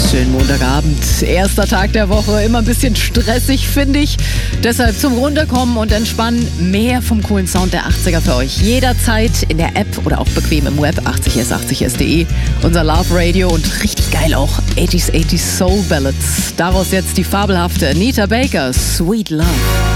Schönen Montagabend, erster Tag der Woche, immer ein bisschen stressig, finde ich. Deshalb zum Runterkommen und Entspannen mehr vom coolen Sound der 80er für euch. Jederzeit in der App oder auch bequem im Web, 80s80s.de. Unser Love Radio und richtig geil auch 80s Soul Ballads. Daraus jetzt die fabelhafte Anita Baker, Sweet Love.